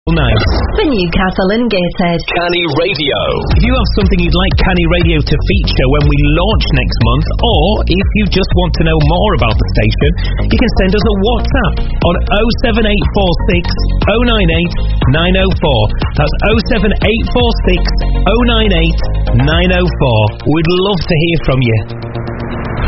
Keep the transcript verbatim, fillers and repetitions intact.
Nice. For Newcastle and Gateshead, Canny Radio. If you have something you'd like Canny Radio to feature when we launch next month, or if you just want to know more about the station, you can send us a WhatsApp on oh seven eight four six oh nine eight nine oh four. That's oh seven eight four six oh nine eight nine oh four. We'd love to hear from you.